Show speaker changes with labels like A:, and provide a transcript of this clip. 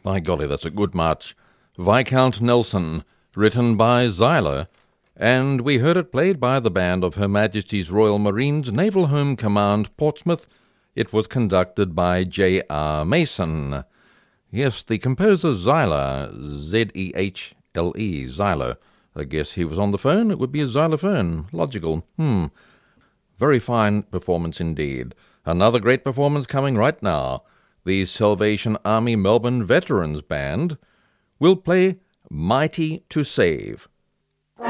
A: By golly, that's a good march. Viscount Nelson, written by Xyler, and we heard it played by the band of Her Majesty's Royal Marines, Naval Home Command, Portsmouth. It was conducted by J.R. Mason. Yes, the composer Xyler, Z-E-H-L-E, Xyler. I guess he was on the phone. It would be a xylophone. Logical. Very fine performance indeed. Another great performance coming right now. The Salvation Army Melbourne Veterans Band will play Mighty to Save.